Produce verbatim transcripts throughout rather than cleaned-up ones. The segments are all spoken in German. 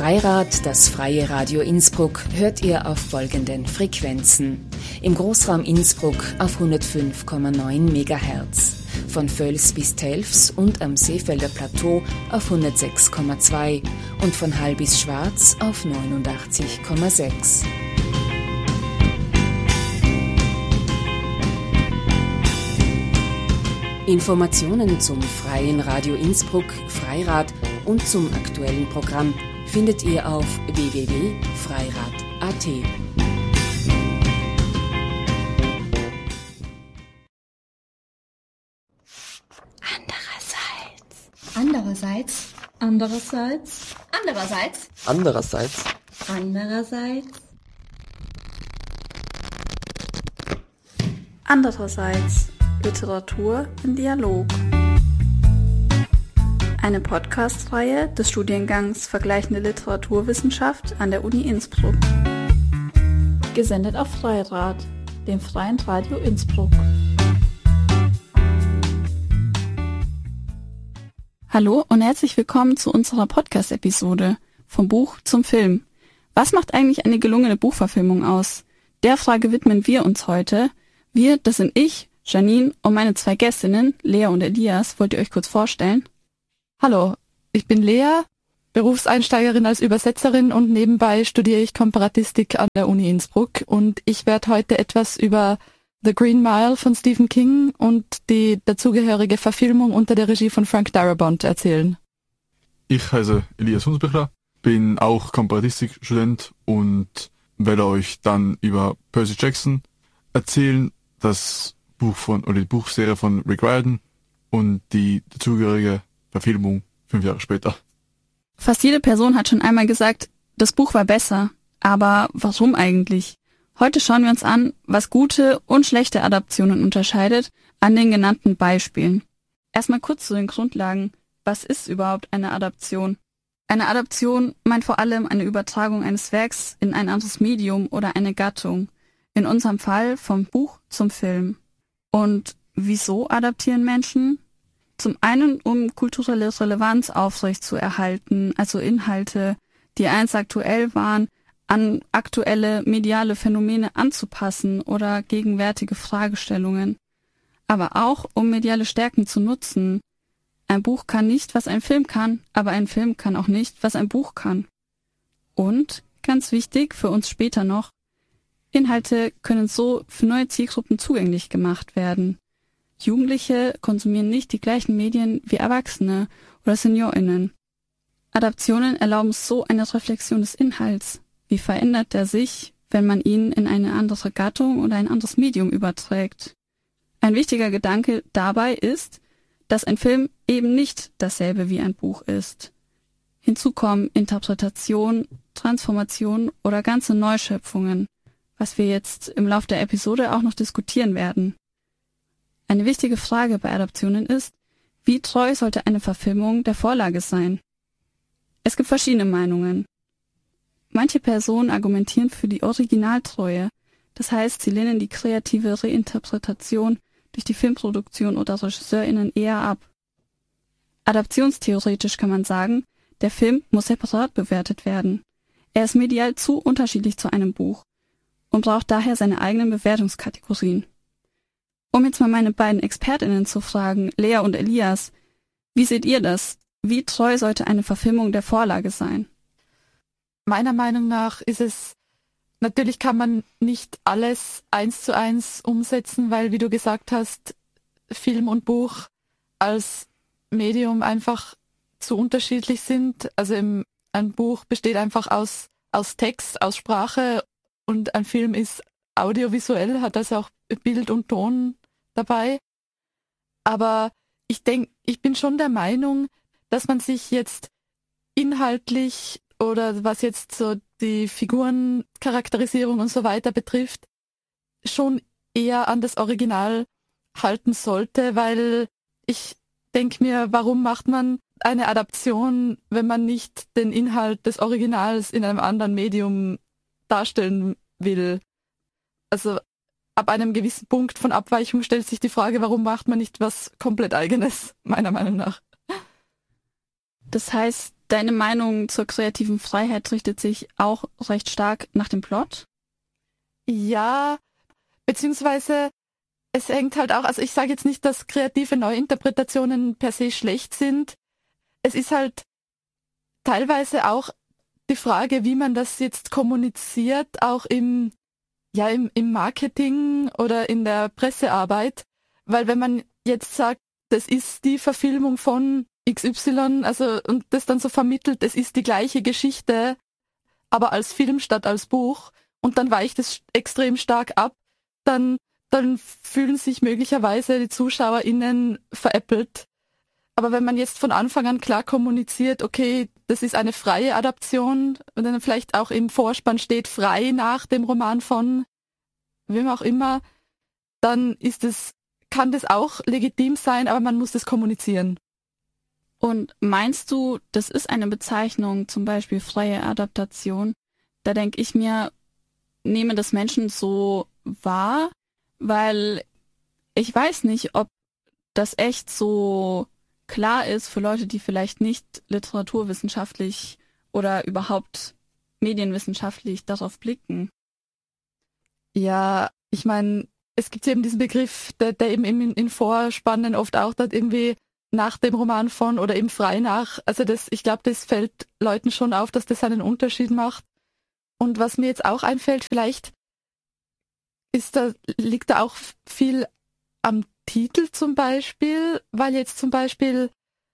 Freirad, das freie Radio Innsbruck, hört ihr auf folgenden Frequenzen. Im Großraum Innsbruck auf hundertfünf Komma neun Megahertz, von Völs bis Telfs und am Seefelder Plateau auf hundertsechs Komma zwei und von Hall bis Schwarz auf neunundachtzig Komma sechs. Informationen zum Freien Radio Innsbruck, Freirad und zum aktuellen Programm findet ihr auf w w w punkt freirad punkt a t. Andererseits. Andererseits. Andererseits. Andererseits. Andererseits. Andererseits. Literatur im Dialog. Eine Podcast-Reihe des Studiengangs Vergleichende Literaturwissenschaft an der Uni Innsbruck. Gesendet auf Freirad, dem Freien Radio Innsbruck. Hallo und herzlich willkommen zu unserer Podcast-Episode vom Buch zum Film. Was macht eigentlich eine gelungene Buchverfilmung aus? Der Frage widmen wir uns heute. Wir, das sind ich, Janine und meine zwei Gästinnen, Lea und Elias. Wollt ihr euch kurz vorstellen? Hallo, ich bin Lea, Berufseinsteigerin als Übersetzerin und nebenbei studiere ich Komparatistik an der Uni Innsbruck und ich werde heute etwas über The Green Mile von Stephen King und die dazugehörige Verfilmung unter der Regie von Frank Darabont erzählen. Ich heiße Elias Hunsbichler, bin auch Komparatistikstudent und werde euch dann über Percy Jackson erzählen, das Buch von oder die Buchserie von Rick Riordan und die dazugehörige Verfilmung fünf Jahre später. Fast jede Person hat schon einmal gesagt, das Buch war besser. Aber warum eigentlich? Heute schauen wir uns an, was gute und schlechte Adaptionen unterscheidet an den genannten Beispielen. Erstmal kurz zu den Grundlagen. Was ist überhaupt eine Adaption? Eine Adaption meint vor allem eine Übertragung eines Werks in ein anderes Medium oder eine Gattung. In unserem Fall vom Buch zum Film. Und wieso adaptieren Menschen? Zum einen, um kulturelle Relevanz aufrechtzuerhalten, also Inhalte, die einst aktuell waren, an aktuelle mediale Phänomene anzupassen oder gegenwärtige Fragestellungen. Aber auch, um mediale Stärken zu nutzen. Ein Buch kann nicht, was ein Film kann, aber ein Film kann auch nicht, was ein Buch kann. Und, ganz wichtig für uns später noch, Inhalte können so für neue Zielgruppen zugänglich gemacht werden. Jugendliche konsumieren nicht die gleichen Medien wie Erwachsene oder SeniorInnen. Adaptionen erlauben so eine Reflexion des Inhalts. Wie verändert er sich, wenn man ihn in eine andere Gattung oder ein anderes Medium überträgt? Ein wichtiger Gedanke dabei ist, dass ein Film eben nicht dasselbe wie ein Buch ist. Hinzu kommen Interpretation, Transformation oder ganze Neuschöpfungen, was wir jetzt im Laufe der Episode auch noch diskutieren werden. Eine wichtige Frage bei Adaptionen ist, wie treu sollte eine Verfilmung der Vorlage sein? Es gibt verschiedene Meinungen. Manche Personen argumentieren für die Originaltreue, das heißt, sie lehnen die kreative Reinterpretation durch die Filmproduktion oder RegisseurInnen eher ab. Adaptionstheoretisch kann man sagen, der Film muss separat bewertet werden. Er ist medial zu unterschiedlich zu einem Buch und braucht daher seine eigenen Bewertungskategorien. Um jetzt mal meine beiden ExpertInnen zu fragen, Lea und Elias, wie seht ihr das? Wie treu sollte eine Verfilmung der Vorlage sein? Meiner Meinung nach ist es, natürlich kann man nicht alles eins zu eins umsetzen, weil, wie du gesagt hast, Film und Buch als Medium einfach zu unterschiedlich sind. Also im, ein Buch besteht einfach aus, aus Text, aus Sprache und ein Film ist audiovisuell, hat also auch Bild und Ton dabei. Aber ich denke, ich bin schon der Meinung, dass man sich jetzt inhaltlich oder was jetzt so die Figurencharakterisierung und so weiter betrifft, schon eher an das Original halten sollte, weil ich denke mir, warum macht man eine Adaption, wenn man nicht den Inhalt des Originals in einem anderen Medium darstellen will? Also ab einem gewissen Punkt von Abweichung stellt sich die Frage, warum macht man nicht was komplett Eigenes, meiner Meinung nach. Das heißt, deine Meinung zur kreativen Freiheit richtet sich auch recht stark nach dem Plot? Ja, beziehungsweise es hängt halt auch, also ich sage jetzt nicht, dass kreative Neuinterpretationen per se schlecht sind. Es ist halt teilweise auch die Frage, wie man das jetzt kommuniziert, auch im, ja, im, im Marketing oder in der Pressearbeit. Weil wenn man jetzt sagt, das ist die Verfilmung von X Y, also und das dann so vermittelt, es ist die gleiche Geschichte, aber als Film statt als Buch, und dann weicht es extrem stark ab, dann, dann fühlen sich möglicherweise die ZuschauerInnen veräppelt. Aber wenn man jetzt von Anfang an klar kommuniziert, okay, das ist eine freie Adaption, und dann vielleicht auch im Vorspann steht frei nach dem Roman von wem auch immer, dann ist es, kann das auch legitim sein, aber man muss das kommunizieren. Und meinst du, das ist eine Bezeichnung, zum Beispiel freie Adaptation? Da denke ich mir, nehme das Menschen so wahr, weil ich weiß nicht, ob das echt so klar ist für Leute, die vielleicht nicht literaturwissenschaftlich oder überhaupt medienwissenschaftlich darauf blicken. Ja, ich meine, es gibt eben diesen Begriff, der, der eben in, in Vorspannen oft auch dort irgendwie nach dem Roman von oder eben frei nach. Also das, ich glaube, das fällt Leuten schon auf, dass das einen Unterschied macht. Und was mir jetzt auch einfällt, vielleicht ist da, liegt da auch viel am Titel zum Beispiel, weil jetzt zum Beispiel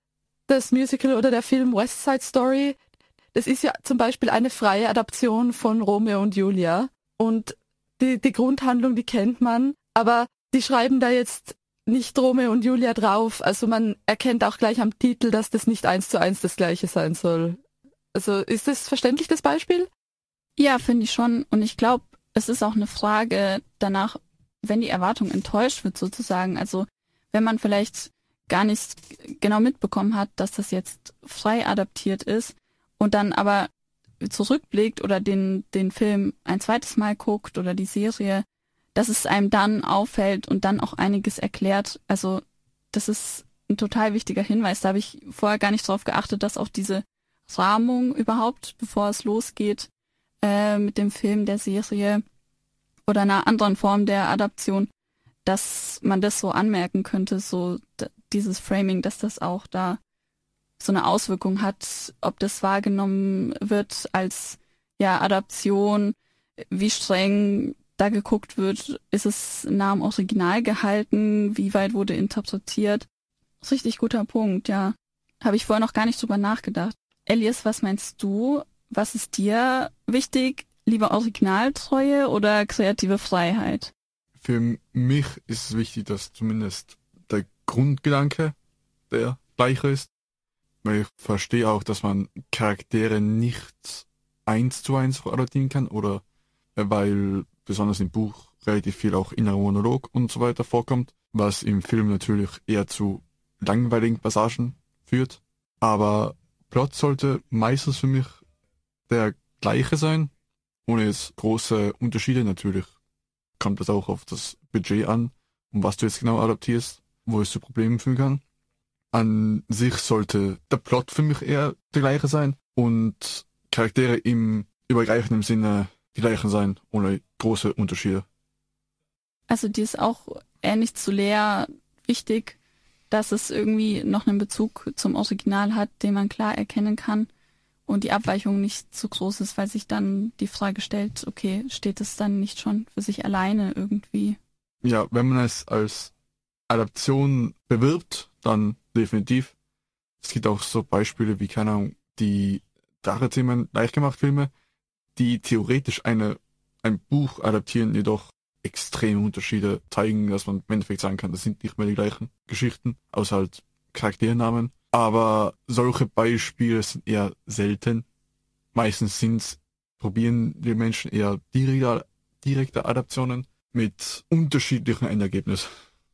das Musical oder der Film West Side Story, das ist ja zum Beispiel eine freie Adaption von Romeo und Julia. Und die, die Grundhandlung, die kennt man, aber die schreiben da jetzt nicht Romeo und Julia drauf. Also man erkennt auch gleich am Titel, dass das nicht eins zu eins das Gleiche sein soll. Also ist das verständlich, das Beispiel? Ja, finde ich schon. Und ich glaube, es ist auch eine Frage danach, wenn die Erwartung enttäuscht wird sozusagen. Also wenn man vielleicht gar nicht genau mitbekommen hat, dass das jetzt frei adaptiert ist und dann aber zurückblickt oder den, den Film ein zweites Mal guckt oder die Serie, dass es einem dann auffällt und dann auch einiges erklärt. Also das ist ein total wichtiger Hinweis. Da habe ich vorher gar nicht drauf geachtet, dass auch diese Rahmung überhaupt, bevor es losgeht, äh, mit dem Film, der Serie oder einer anderen Form der Adaption, dass man das so anmerken könnte, so d- dieses Framing, dass das auch da so eine Auswirkung hat, ob das wahrgenommen wird als ja Adaption, wie streng da geguckt wird, ist es nah am Original gehalten, wie weit wurde interpretiert. Richtig guter Punkt, ja. Habe ich vorher noch gar nicht drüber nachgedacht. Elias, was meinst du? Was ist dir wichtig? Lieber Originaltreue oder kreative Freiheit? Für mich ist es wichtig, dass zumindest der Grundgedanke der gleiche ist. Weil ich verstehe auch, dass man Charaktere nicht eins zu eins adaptieren kann oder weil besonders im Buch relativ viel auch innerer Monolog und so weiter vorkommt, was im Film natürlich eher zu langweiligen Passagen führt. Aber Plot sollte meistens für mich der gleiche sein, ohne jetzt große Unterschiede. Natürlich kommt das auch auf das Budget an, um was du jetzt genau adaptierst, wo es zu Problemen führen kann. An sich sollte der Plot für mich eher der gleiche sein und Charaktere im übergreifenden Sinne die gleichen sein, ohne große Unterschiede. Also dir ist auch ähnlich zu Lea wichtig, dass es irgendwie noch einen Bezug zum Original hat, den man klar erkennen kann und die Abweichung nicht zu groß ist, weil sich dann die Frage stellt, okay, steht es dann nicht schon für sich alleine irgendwie? Ja, wenn man es als Adaption bewirbt, dann definitiv. Es gibt auch so Beispiele wie, keine Ahnung, die Drache-Themen Leichtgemacht-Filme, die theoretisch eine ein Buch adaptieren, jedoch extreme Unterschiede zeigen, dass man im Endeffekt sagen kann, das sind nicht mehr die gleichen Geschichten, außer halt Charakternamen. Aber solche Beispiele sind eher selten. Meistens sind's, probieren die Menschen eher direkte, direkte Adaptionen mit unterschiedlichen Endergebnissen.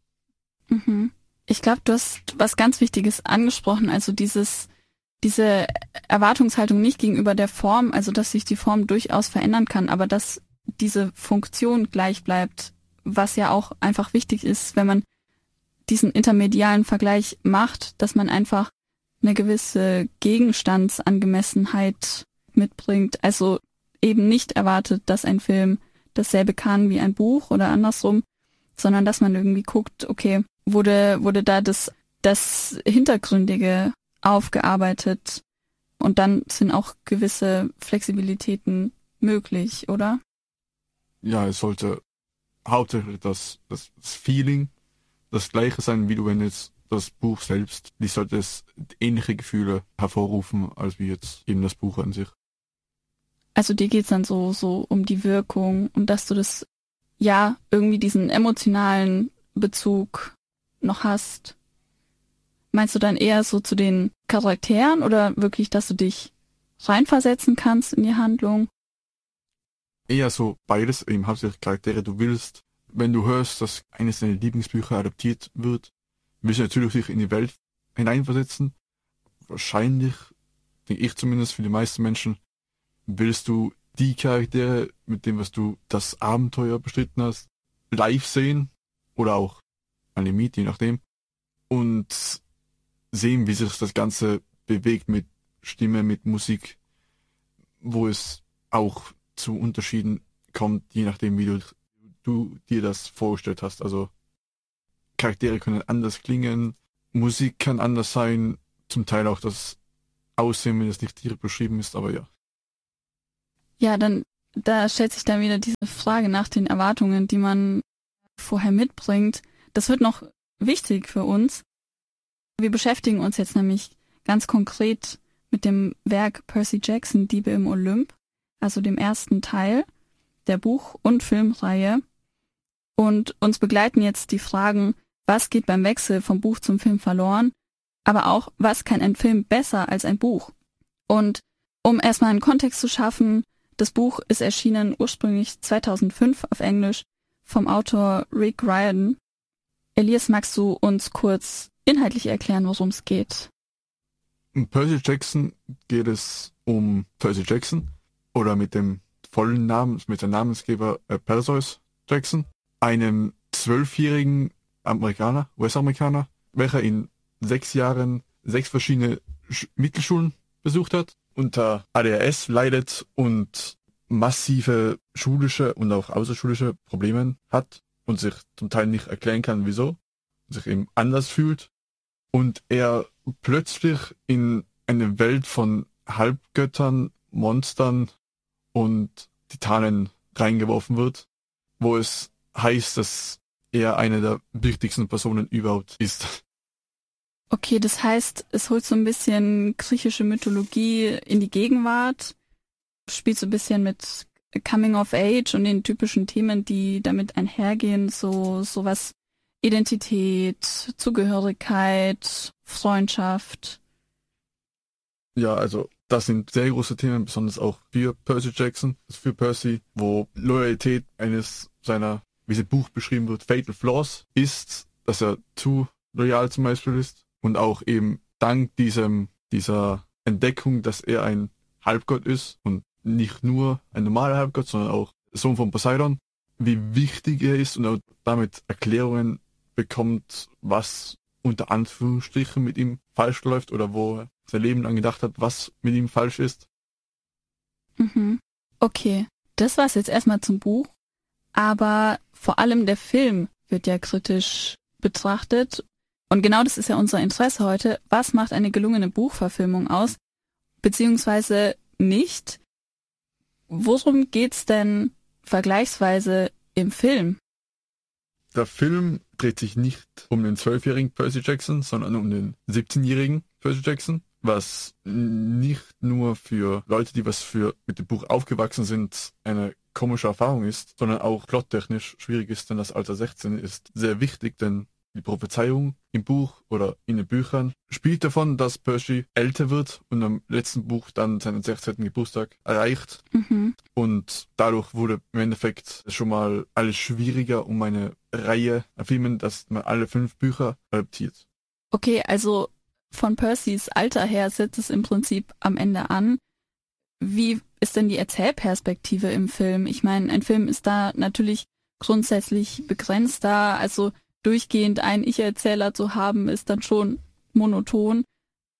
Mhm. Ich glaube, du hast was ganz Wichtiges angesprochen, also dieses diese Erwartungshaltung nicht gegenüber der Form, also dass sich die Form durchaus verändern kann, aber dass diese Funktion gleich bleibt, was ja auch einfach wichtig ist, wenn man diesen intermedialen Vergleich macht, dass man einfach eine gewisse Gegenstandsangemessenheit mitbringt. Also eben nicht erwartet, dass ein Film dasselbe kann wie ein Buch oder andersrum, sondern dass man irgendwie guckt, okay, wurde, wurde da das, das Hintergründige aufgearbeitet und dann sind auch gewisse Flexibilitäten möglich, oder? Ja, es sollte hauptsächlich das, das, das Feeling das gleiche sein, wie du, wenn jetzt das Buch selbst, die sollte es ähnliche Gefühle hervorrufen, als wie jetzt eben das Buch an sich. Also dir geht's dann so, so um die Wirkung und dass du das, ja, irgendwie diesen emotionalen Bezug noch hast. Meinst du dann eher so zu den Charakteren oder wirklich, dass du dich reinversetzen kannst in die Handlung? Eher so beides, eben hauptsächlich Charaktere. Du willst, wenn du hörst, dass eines deiner Lieblingsbücher adaptiert wird, willst du natürlich sich in die Welt hineinversetzen. Wahrscheinlich, denke ich zumindest, für die meisten Menschen, willst du die Charaktere, mit dem, was du das Abenteuer bestritten hast, live sehen oder auch animiert, je nachdem, und sehen, wie sich das Ganze bewegt mit Stimme, mit Musik, wo es auch zu Unterschieden kommt, je nachdem, wie du, du dir das vorgestellt hast. Also Charaktere können anders klingen, Musik kann anders sein, zum Teil auch das Aussehen, wenn es nicht direkt beschrieben ist, aber ja. Ja, dann, da stellt sich dann wieder diese Frage nach den Erwartungen, die man vorher mitbringt. Das wird noch wichtig für uns. Wir beschäftigen uns jetzt nämlich ganz konkret mit dem Werk Percy Jackson, Diebe im Olymp, also dem ersten Teil der Buch- und Filmreihe. Und uns begleiten jetzt die Fragen, was geht beim Wechsel vom Buch zum Film verloren, aber auch, was kann ein Film besser als ein Buch? Und um erstmal einen Kontext zu schaffen, das Buch ist erschienen ursprünglich zweitausendfünf auf Englisch vom Autor Rick Riordan. Elias, magst du uns kurz inhaltlich erklären, worum es geht? In Percy Jackson geht es um Percy Jackson oder mit dem vollen Namen, mit dem Namensgeber äh, Perseus Jackson, einem zwölfjährigen Amerikaner, U S-Amerikaner, welcher in sechs Jahren sechs verschiedene Sch- Mittelschulen besucht hat, unter A D H S leidet und massive schulische und auch außerschulische Probleme hat und sich zum Teil nicht erklären kann, wieso, sich eben anders fühlt und er plötzlich in eine Welt von Halbgöttern, Monstern und Titanen reingeworfen wird, wo es heißt, dass er eine der wichtigsten Personen überhaupt ist. Okay, das heißt, es holt so ein bisschen griechische Mythologie in die Gegenwart, spielt so ein bisschen mit Coming of Age und den typischen Themen, die damit einhergehen, so sowas Identität, Zugehörigkeit, Freundschaft. Ja, also das sind sehr große Themen, besonders auch für Percy Jackson, also für Percy, wo Loyalität eines seiner, wie es im Buch beschrieben wird, Fatal Flaws ist, dass er zu loyal zum Beispiel ist und auch eben dank diesem, dieser Entdeckung, dass er ein Halbgott ist und nicht nur ein normaler Halbgott, sondern auch Sohn von Poseidon, wie wichtig er ist und auch damit Erklärungen bekommt, was unter Anführungsstrichen mit ihm falsch läuft oder wo er sein Leben lang gedacht hat, was mit ihm falsch ist. Mhm. Okay, das war's jetzt erstmal zum Buch, aber vor allem der Film wird ja kritisch betrachtet und genau das ist ja unser Interesse heute. Was macht eine gelungene Buchverfilmung aus, beziehungsweise nicht? Worum geht's denn vergleichsweise im Film? Der Film dreht sich nicht um den zwölfjährigen Percy Jackson, sondern um den siebzehnjährigen Percy Jackson, was nicht nur für Leute, die was für mit dem Buch aufgewachsen sind, eine komische Erfahrung ist, sondern auch plottechnisch schwierig ist, denn das Alter sechzehn ist sehr wichtig, denn die Prophezeiung im Buch oder in den Büchern spielt davon, dass Percy älter wird und am letzten Buch dann seinen sechzehnten Geburtstag erreicht. Mhm. Und dadurch wurde im Endeffekt schon mal alles schwieriger, um eine Reihe an Filmen, dass man alle fünf Bücher adaptiert. Okay, also von Percys Alter her setzt es im Prinzip am Ende an. Wie ist denn die Erzählperspektive im Film? Ich meine, ein Film ist da natürlich grundsätzlich begrenzter, also durchgehend einen Ich-Erzähler zu haben, ist dann schon monoton.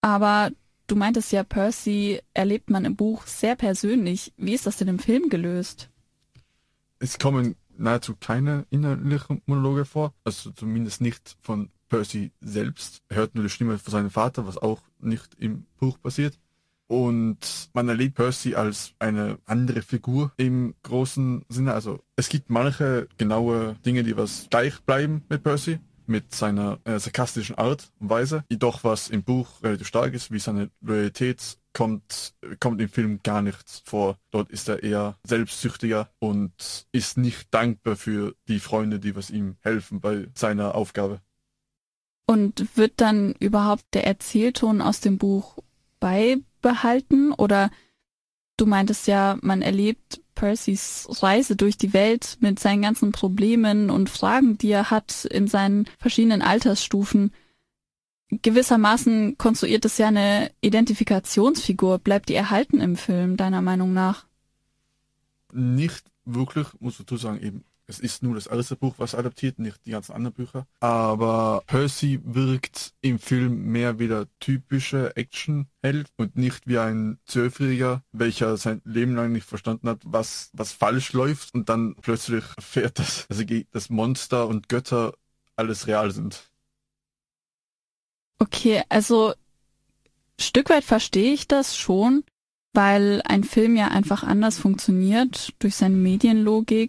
Aber du meintest ja, Percy erlebt man im Buch sehr persönlich. Wie ist das denn im Film gelöst? Es kommen nahezu keine innerlichen Monologe vor, also zumindest nicht von Percy selbst. Er hört nur die Stimme von seinem Vater, was auch nicht im Buch passiert. Und man erlebt Percy als eine andere Figur im großen Sinne. Also es gibt manche genaue Dinge, die was gleich bleiben mit Percy, mit seiner äh, sarkastischen Art und Weise. Jedoch was im Buch relativ stark ist, wie seine Loyalität, kommt, kommt im Film gar nichts vor. Dort ist er eher selbstsüchtiger und ist nicht dankbar für die Freunde, die was ihm helfen bei seiner Aufgabe. Und wird dann überhaupt der Erzählton aus dem Buch beibehalten? Oder du meintest ja, man erlebt Percys Reise durch die Welt mit seinen ganzen Problemen und Fragen, die er hat in seinen verschiedenen Altersstufen. Gewissermaßen konstruiert es ja eine Identifikationsfigur. Bleibt die erhalten im Film, deiner Meinung nach? Nicht wirklich, muss ich dazu sagen, eben. Es ist nur das erste Buch, was adaptiert, nicht die ganzen anderen Bücher. Aber Percy wirkt im Film mehr wie der typische Actionheld und nicht wie ein Zwölfjähriger, welcher sein Leben lang nicht verstanden hat, was, was falsch läuft und dann plötzlich erfährt, dass, dass Monster und Götter alles real sind. Okay, also Stück weit verstehe ich das schon, weil ein Film ja einfach anders funktioniert durch seine Medienlogik